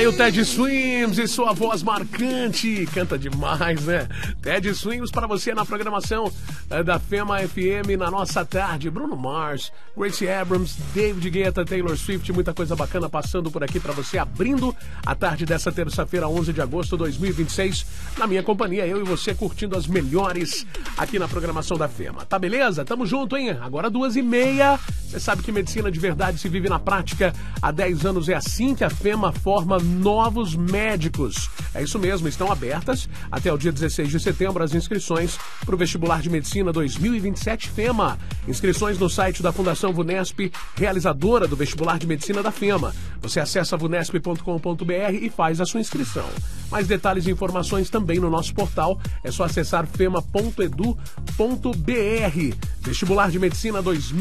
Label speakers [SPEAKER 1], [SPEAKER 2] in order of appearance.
[SPEAKER 1] aí o Ted Swims e sua voz marcante. Canta demais, né? Ted Swims para você na programação da Fema FM na nossa tarde. Bruno Mars, Gracie Abrams, David Guetta, Taylor Swift, muita coisa bacana passando por aqui para você, abrindo a tarde dessa terça-feira, 11 de agosto de 2026, na minha companhia, eu e você curtindo as melhores aqui na programação da Fema. Tá beleza? Tamo junto, hein? Agora 2h30. Você sabe que medicina de verdade se vive na prática. Há 10 anos é assim que a Fema forma novos médicos. É isso mesmo, estão abertas até o dia 16 de setembro as inscrições para o vestibular de medicina 2027 Fema. Inscrições no site da Fundação Vunesp, realizadora do vestibular de medicina da Fema. Você acessa vunesp.com.br e faz a sua inscrição. Mais detalhes e informações também no nosso portal. É só acessar fema.edu.br. Vestibular de medicina 2027